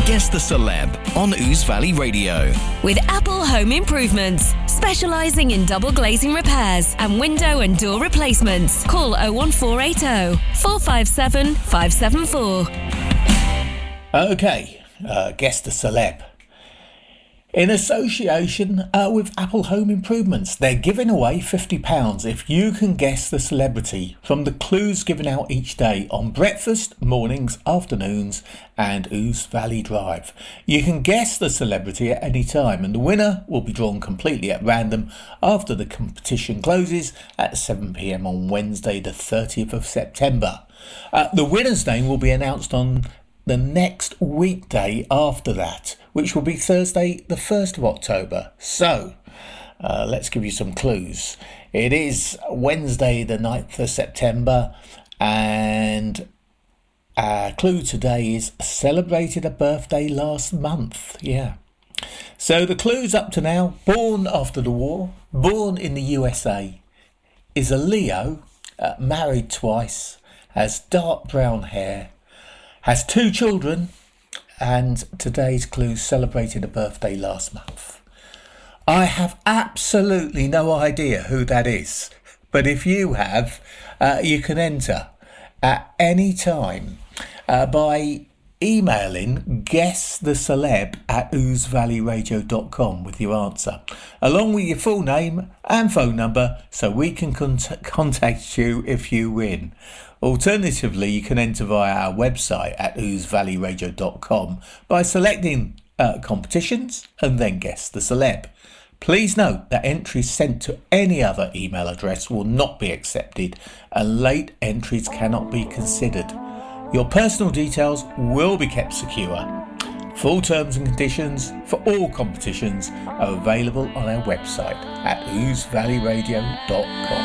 Guess the Celeb on Ouse Valley Radio. With Apple Home Improvements, specialising in double glazing repairs and window and door replacements. Call 01480 457 574. Okay, Guess the Celeb. In association with Apple Home Improvements, they're giving away £50 if you can guess the celebrity from the clues given out each day on breakfast, mornings, afternoons and Ouse Valley Drive. You can guess the celebrity at any time and the winner will be drawn completely at random after the competition closes at 7 p.m. on Wednesday the 30th of September. The winner's name will be announced on the next weekday after that, which will be Thursday the 1st of October. So, let's give you some clues. It is Wednesday the 9th of September and our clue today is celebrated a birthday last month. Yeah. So the clues up to now: born after the war, born in the USA, is a Leo, married twice, has dark brown hair, has 2 children, and today's clue celebrated a birthday last month. I have absolutely no idea who that is, but if you have, you can enter at any time by emailing guesstheceleb@ousevalleyradio.com with your answer, along with your full name and phone number so we can contact you if you win. Alternatively, you can enter via our website at ousevalleyradio.com by selecting competitions and then Guess the Celeb. Please note that entries sent to any other email address will not be accepted and late entries cannot be considered. Your personal details will be kept secure. Full terms and conditions for all competitions are available on our website at ousevalleyradio.com.